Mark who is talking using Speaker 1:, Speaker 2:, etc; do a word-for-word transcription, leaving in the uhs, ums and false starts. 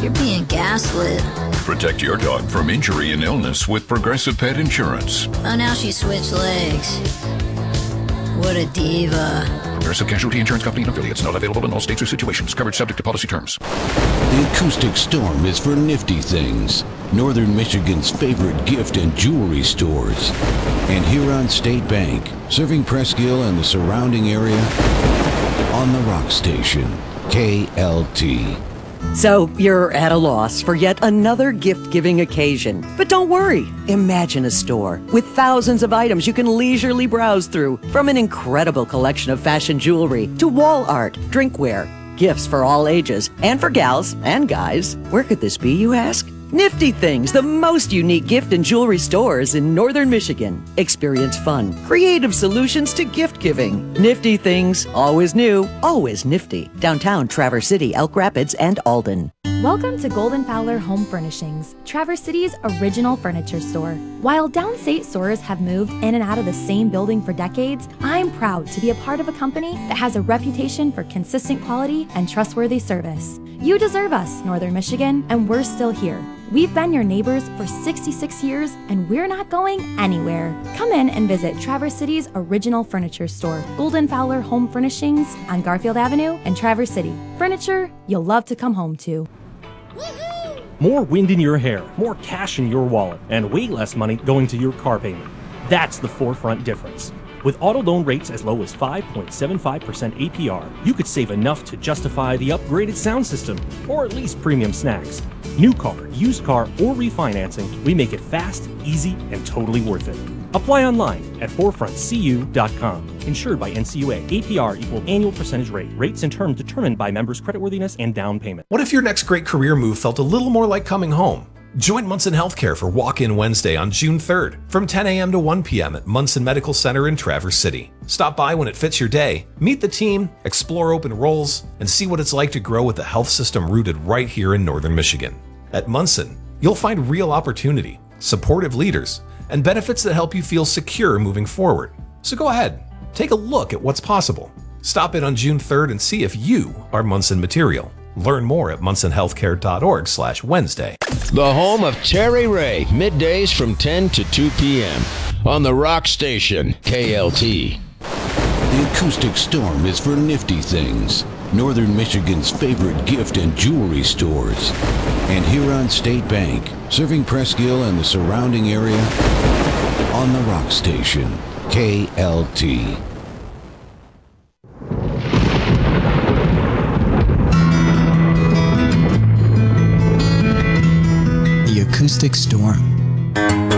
Speaker 1: You're being gaslit.
Speaker 2: Protect your dog from injury and illness with Progressive Pet Insurance.
Speaker 1: Oh, now she switched legs. What a diva.
Speaker 2: Progressive Casualty Insurance Company and affiliates. Not available in all states or situations. Coverage subject to policy terms.
Speaker 3: The acoustic storm is for nifty things. Northern Michigan's favorite gift and jewelry stores. And Huron State Bank, serving Presqu'Île and the surrounding area on the Rock Station, K L T.
Speaker 4: So you're at a loss for yet another gift-giving occasion. But don't worry. Imagine a store with thousands of items you can leisurely browse through, from an incredible collection of fashion jewelry to wall art, drinkware, gifts for all ages, and for gals and guys. Where could this be, you ask? Nifty Things, the most unique gift and jewelry stores in Northern Michigan. Experience fun, creative solutions to gift giving. Nifty Things, always new, always nifty. Downtown Traverse City, Elk Rapids, and Alden.
Speaker 5: Welcome to Golden Fowler Home Furnishings, Traverse City's original furniture store. While downstate stores have moved in and out of the same building for decades, I'm proud to be a part of a company that has a reputation for consistent quality and trustworthy service. You deserve us, Northern Michigan, and we're still here. We've been your neighbors for sixty-six years, and we're not going anywhere. Come in and visit Traverse City's original furniture store, Golden Fowler Home Furnishings on Garfield Avenue in Traverse City. Furniture you'll love to come home to.
Speaker 6: More wind in your hair, more cash in your wallet, and way less money going to your car payment. That's the Forefront difference. With auto loan rates as low as five point seven five percent A P R, you could save enough to justify the upgraded sound system, or at least premium snacks. New car, used car, or refinancing, we make it fast, easy, and totally worth it. Apply online at forefront c u dot com. Insured by N C U A. A P R equal annual percentage rate. Rates and terms determined by members' creditworthiness and down payment.
Speaker 7: What if your next great career move felt a little more like coming home? Join Munson Healthcare for Walk-In Wednesday on June third from ten a.m. to one p.m. at Munson Medical Center in Traverse City. Stop by when it fits your day, meet the team, explore open roles, and see what it's like to grow with a health system rooted right here in Northern Michigan. At Munson, you'll find real opportunity, supportive leaders, and benefits that help you feel secure moving forward. So go ahead, take a look at what's possible. Stop in on June third and see if you are Munson material. Learn more at munson healthcare dot org slash Wednesday.
Speaker 3: The home of Terry Ray, middays from ten to two p.m. on the Rock Station, K L T. The acoustic storm is for nifty things. Northern Michigan's favorite gift and jewelry stores. And Huron State Bank, serving Presqu'Île and the surrounding area on the Rock Station, K L T.
Speaker 8: The acoustic storm.